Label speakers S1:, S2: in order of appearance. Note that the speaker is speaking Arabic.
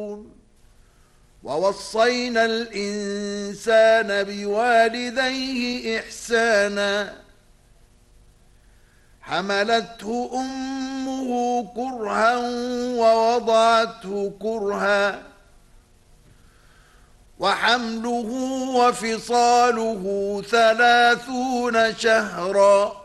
S1: ووصينا الإنسان بوالديه إحسانا حملته أمه كرها ووضعته كرها وحمله وفصاله 30 شهرا